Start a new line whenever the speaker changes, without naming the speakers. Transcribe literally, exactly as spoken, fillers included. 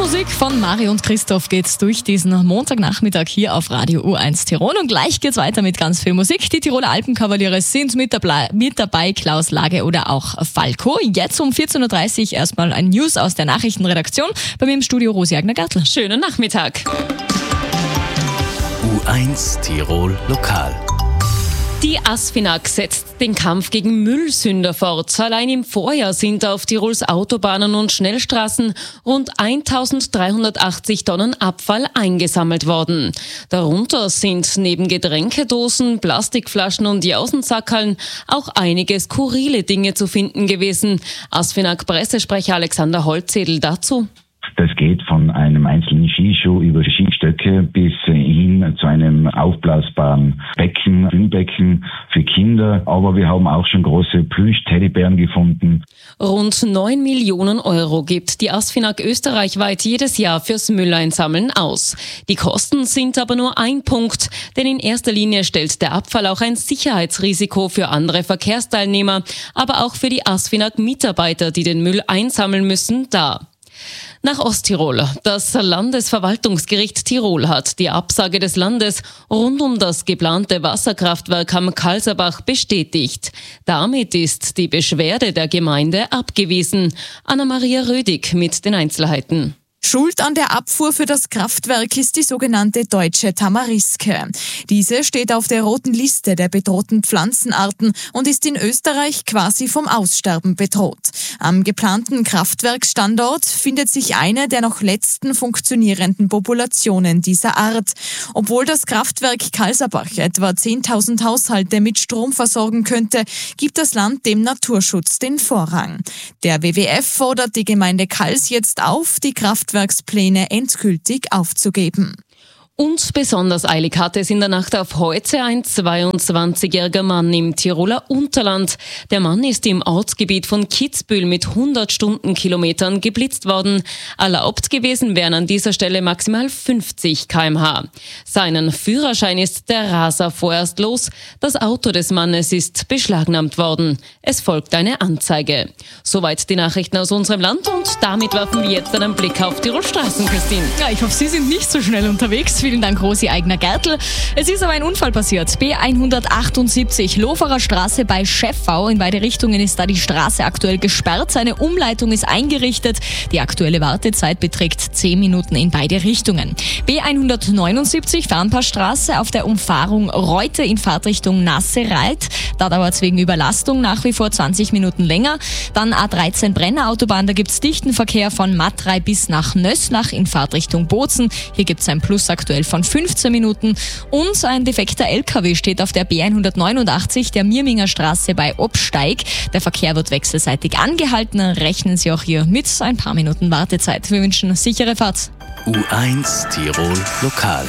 Musik von Mario und Christoph geht's durch diesen Montagnachmittag hier auf Radio U eins Tirol. Und gleich geht's weiter mit ganz viel Musik. Die Tiroler Alpenkavaliere sind mit dabei, mit dabei Klaus Lage oder auch Falco. Jetzt um vierzehn Uhr dreißig erstmal ein News aus der Nachrichtenredaktion. Bei mir im Studio Rosi Agner-Gartl.
Schönen Nachmittag.
U eins Tirol Lokal.
Die ASFINAG setzt den Kampf gegen Müllsünder fort. Allein im Vorjahr sind auf Tirols Autobahnen und Schnellstraßen rund eintausenddreihundertachtzig Tonnen Abfall eingesammelt worden. Darunter sind neben Getränkedosen, Plastikflaschen und Jausensackerln auch einige skurrile Dinge zu finden gewesen. ASFINAG-Pressesprecher Alexander Holzedel dazu.
Das geht von einem einzelnen Skischuh über Skistöcke bis hin zu einem aufblasbaren Becken, Schwimmbecken für Kinder. Aber wir haben auch schon große Plüsch-Teddybären gefunden.
Rund neun Millionen Euro gibt die ASFINAG österreichweit jedes Jahr fürs Mülleinsammeln aus. Die Kosten sind aber nur ein Punkt, denn in erster Linie stellt der Abfall auch ein Sicherheitsrisiko für andere Verkehrsteilnehmer, aber auch für die ASFINAG-Mitarbeiter, die den Müll einsammeln müssen, dar. Nach Osttirol. Das Landesverwaltungsgericht Tirol hat die Absage des Landes rund um das geplante Wasserkraftwerk am Kalserbach bestätigt. Damit ist die Beschwerde der Gemeinde abgewiesen. Anna-Maria Rödig mit den Einzelheiten.
Schuld an der Abfuhr für das Kraftwerk ist die sogenannte Deutsche Tamariske. Diese steht auf der roten Liste der bedrohten Pflanzenarten und ist in Österreich quasi vom Aussterben bedroht. Am geplanten Kraftwerksstandort findet sich eine der noch letzten funktionierenden Populationen dieser Art. Obwohl das Kraftwerk Kalserbach etwa zehntausend Haushalte mit Strom versorgen könnte, gibt das Land dem Naturschutz den Vorrang. Der W W F fordert die Gemeinde Kals jetzt auf, die Kraftwerke Kraftwerkspläne endgültig aufzugeben.
Und besonders eilig hatte es in der Nacht auf heute ein zweiundzwanzigjähriger Mann im Tiroler Unterland. Der Mann ist im Ortsgebiet von Kitzbühel mit hundert Stundenkilometern geblitzt worden. Erlaubt gewesen wären an dieser Stelle maximal fünfzig Kilometer pro Stunde. Seinen Führerschein ist der Raser vorerst los. Das Auto des Mannes ist beschlagnahmt worden. Es folgt eine Anzeige. Soweit die Nachrichten aus unserem Land und damit werfen wir jetzt einen Blick auf Tirol Straßen, Christine.
Ja, ich hoffe, Sie sind nicht so schnell unterwegs. Vielen Dank, Rosi Eigner-Gartl. Es ist aber ein Unfall passiert. B hundertachtundsiebzig, Loferer Straße bei Schäffau. In beide Richtungen ist da die Straße aktuell gesperrt. Eine Umleitung ist eingerichtet. Die aktuelle Wartezeit beträgt zehn Minuten in beide Richtungen. B hundertneunundsiebzig, Fernpassstraße auf der Umfahrung Reute in Fahrtrichtung Nassereit. Da dauert es wegen Überlastung nach wie vor zwanzig Minuten länger. Dann A dreizehn Brenner Autobahn, da gibt es dichten Verkehr von Matrei bis nach Nösnach in Fahrtrichtung Bozen. Hier gibt es ein Plus aktuell von fünfzehn Minuten. Und ein defekter L K W steht auf der B hundertneunundachtzig, der Mirminger Straße bei Obsteig. Der Verkehr wird wechselseitig angehalten. Rechnen Sie auch hier mit ein paar Minuten Wartezeit. Wir wünschen sichere Fahrt.
U eins Tirol Lokal.